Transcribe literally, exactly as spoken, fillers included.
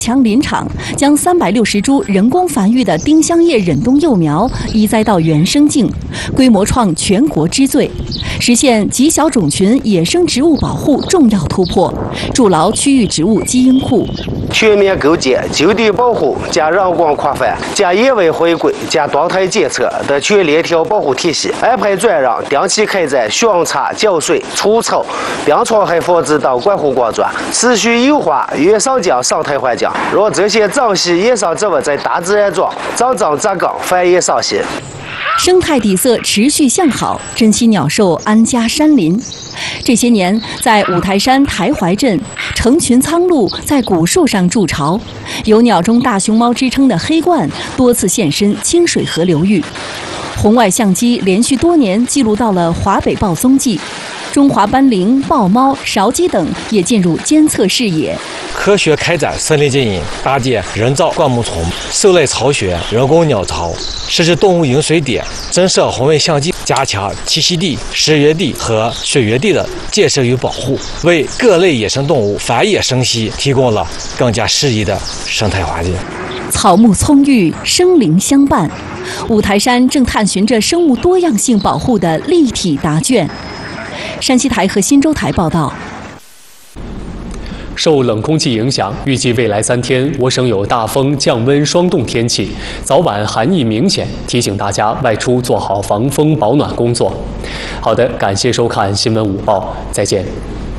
强林场将三百六十株人工繁育的丁香叶忍冬幼苗移栽到原生境，规模创全国之最，实现极小种群野生植物保护重要突破，筑牢区域植物基因库。 全面构建就地保护加阳光扩散加野外回归加动态监测的全链条保护体系，安排专人定期开展巡查、浇水、除草、病虫害防治等管护工作，持续优化原生境生态环境，让这些珍稀野生植物在大自然中真正扎根、繁衍生息。 生态底色持续向好，珍稀鸟兽安家山林。这些年，在五台山台怀镇，成群苍鹭在古树上筑巢，有鸟中大熊猫之称的黑鹳多次现身清水河流域。红外相机连续多年记录到了华北豹踪迹，中华斑羚、豹猫、苕鸡等也进入监测视野。 科学开展森林经营，搭建人造灌木丛、兽类巢穴、人工鸟巢，设置动物饮水点，增设红外相机，加强栖息地、食源地和水源地的建设与保护，为各类野生动物繁衍生息提供了更加适宜的生态环境。 草木葱郁，生灵相伴，五台山正探寻着生物多样性保护的立体答卷。山西台和忻州台报道。 受冷空气影响，预计未来三天我省有大风、降温双冻天气，早晚寒意明显，提醒大家外出做好防风保暖工作。好的，感谢收看新闻午报，再见。